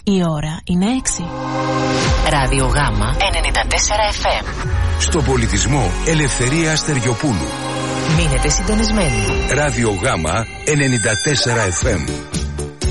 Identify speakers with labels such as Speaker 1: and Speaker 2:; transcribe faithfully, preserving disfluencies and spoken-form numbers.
Speaker 1: Η ώρα είναι έξι.
Speaker 2: Ράδιο Γάμα ενενήντα τέσσερα εφ εμ.
Speaker 3: Στο πολιτισμό Ελευθερία Αστεριοπούλου.
Speaker 2: Μείνετε συντονισμένοι.
Speaker 3: Ράδιο Γάμα ενενήντα τέσσερα εφ εμ.